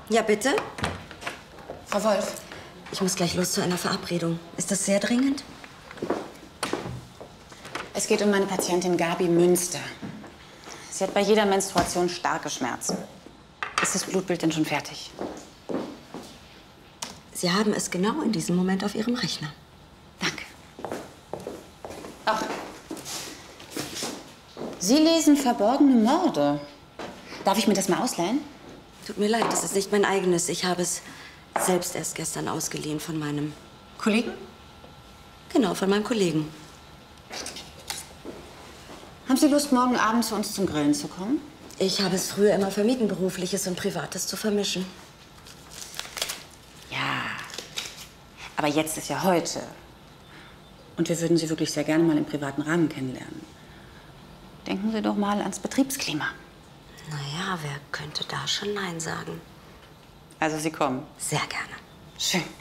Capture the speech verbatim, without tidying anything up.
Ja, bitte? Frau Wolf. Ich muss gleich los zu einer Verabredung. Ist das sehr dringend? Es geht um meine Patientin Gabi Münster. Sie hat bei jeder Menstruation starke Schmerzen. Ist das Blutbild denn schon fertig? Sie haben es genau in diesem Moment auf Ihrem Rechner. Danke. Ach. Sie lesen verborgene Morde. Darf ich mir das mal ausleihen? Tut mir leid, das ist nicht mein eigenes. Ich habe es selbst erst gestern ausgeliehen von meinem... Kollegen? Genau, von meinem Kollegen. Haben Sie Lust, morgen Abend zu uns zum Grillen zu kommen? Ich habe es früher immer vermieden, Berufliches und Privates zu vermischen. Ja, aber jetzt ist ja heute. Und wir würden Sie wirklich sehr gerne mal im privaten Rahmen kennenlernen. Denken Sie doch mal ans Betriebsklima. Naja, wer könnte da schon Nein sagen? Also Sie kommen? Sehr gerne. Schön.